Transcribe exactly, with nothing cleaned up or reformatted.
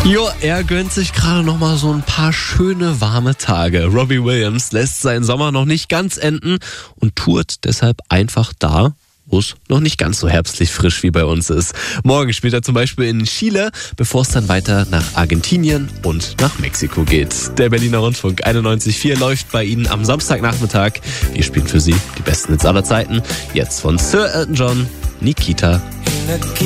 Jo, er gönnt sich gerade noch mal so ein paar schöne warme Tage. Robbie Williams lässt seinen Sommer noch nicht ganz enden und tourt deshalb einfach da, wo es noch nicht ganz so herbstlich frisch wie bei uns ist. Morgen spielt er zum Beispiel in Chile, bevor es dann weiter nach Argentinien und nach Mexiko geht. Der Berliner Rundfunk einundneunzig Komma vier läuft bei Ihnen am Samstagnachmittag. Wir spielen für Sie die besten Hits aller Zeiten. Jetzt von Sir Elton John, Nikita.